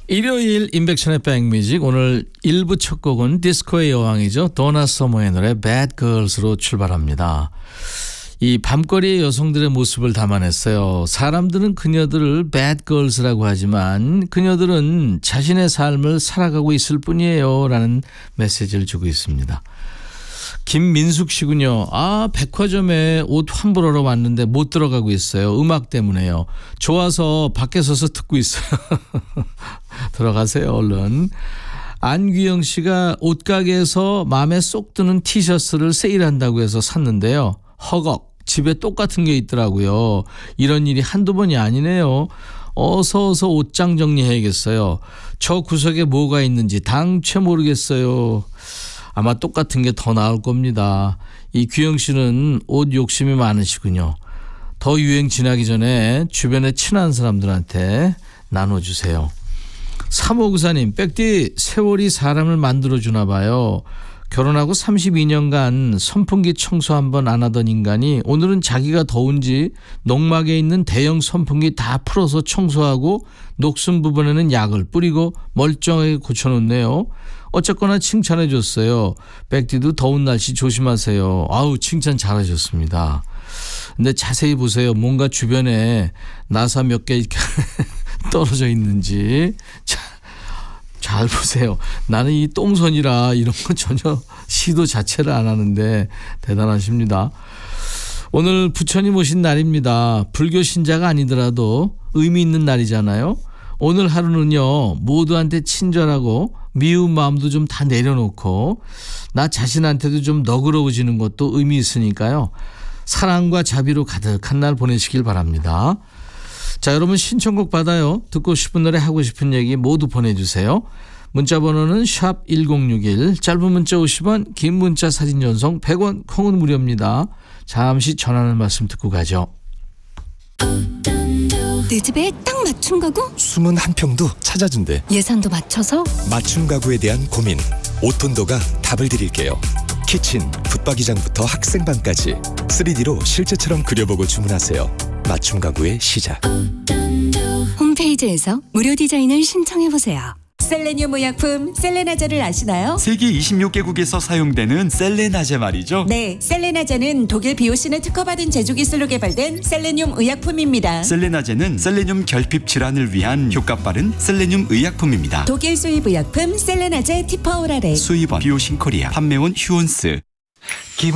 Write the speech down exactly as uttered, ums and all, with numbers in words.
일요일 인백션의 백뮤직, 오늘 일 부 첫 곡은 디스코의 여왕이죠. 도나 서머의 노래 Bad Girls로 출발합니다. 이 밤거리의 여성들의 모습을 담아냈어요. 사람들은 그녀들을 Bad Girls라고 하지만 그녀들은 자신의 삶을 살아가고 있을 뿐이에요 라는 메시지를 주고 있습니다. 김민숙 씨군요. 아, 백화점에 옷 환불하러 왔는데 못 들어가고 있어요. 음악 때문에요. 좋아서 밖에 서서 듣고 있어요. 들어가세요 얼른. 안규영 씨가 옷가게에서 마음에 쏙 드는 티셔츠를 세일한다고 해서 샀는데요. 허걱, 집에 똑같은 게 있더라고요. 이런 일이 한두 번이 아니네요. 어서 어서 옷장 정리해야겠어요. 저 구석에 뭐가 있는지 당최 모르겠어요. 아마 똑같은 게 더 나을 겁니다. 이 규영 씨는 옷 욕심이 많으시군요. 더 유행 지나기 전에 주변에 친한 사람들한테 나눠주세요. 삼오구사님, 백디 세월이 사람을 만들어주나 봐요. 결혼하고 삼십이 년간 선풍기 청소 한 번 안 하던 인간이 오늘은 자기가 더운지 농막에 있는 대형 선풍기 다 풀어서 청소하고 녹슨 부분에는 약을 뿌리고 멀쩡하게 고쳐놓네요. 어쨌거나 칭찬해 줬어요. 백디도 더운 날씨 조심하세요. 아우, 칭찬 잘하셨습니다. 근데 자세히 보세요. 뭔가 주변에 나사 몇 개 이렇게 떨어져 있는지 자, 잘 보세요. 나는 이 똥손이라 이런 거 전혀 시도 자체를 안 하는데 대단하십니다. 오늘 부처님 오신 날입니다. 불교 신자가 아니더라도 의미 있는 날이잖아요. 오늘 하루는요, 모두한테 친절하고 미운 마음도 좀 다 내려놓고 나 자신한테도 좀 너그러워지는 것도 의미 있으니까요. 사랑과 자비로 가득한 날 보내시길 바랍니다. 자, 여러분 신청곡 받아요. 듣고 싶은 노래, 하고 싶은 얘기 모두 보내주세요. 문자 번호는 샵 일공육일, 짧은 문자 오십 원, 긴 문자 사진 전송 백 원, 콩은 무료입니다. 잠시 전하는 말씀 듣고 가죠. 내 집에 딱 맞춤 가구? 숨은 한 평도 찾아준대. 예산도 맞춰서? 맞춤 가구에 대한 고민, 오톤도가 답을 드릴게요. 키친, 붙박이장부터 학생방까지 쓰리디로 실제처럼 그려보고 주문하세요. 맞춤 가구의 시작. 홈페이지에서 무료 디자인을 신청해보세요. 셀레늄 의약품 셀레나제를 아시나요? 세계 이십육 개국에서 사용되는 셀레나제 말이죠. 네, 셀레나제는 독일 비오신을 특허받은 제조 기술로 개발된 셀레늄 의약품입니다. 셀레나제는 셀레늄 결핍 질환을 위한 효과 빠른 셀레늄 의약품입니다. 독일 수입 의약품 셀레나제 티퍼오라레. 수입원 비오신 코리아, 판매원 휴온스.